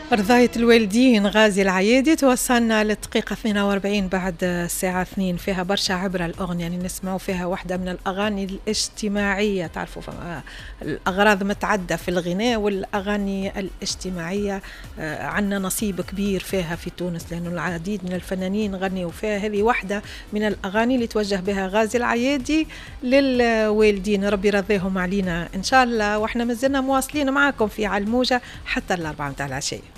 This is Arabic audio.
رضاية الوالدين غازي العيادي. توصلنا للدقيقة 42 بعد الساعة 2. فيها برشا عبرة الأغنية، يعني نسمعوا فيها واحدة من الأغاني الاجتماعية. تعرفوا الأغراض متعدة في الغناء، والأغاني الاجتماعية عنا نصيب كبير فيها في تونس، لأنه العديد من الفنانين غنوا فيها. هذه واحدة من الأغاني اللي توجه بها غازي العيادي للوالدين، ربي رضيهم علينا إن شاء الله. وإحنا مازلنا مواصلين معاكم في علموجة حتى 4 متاع العشية.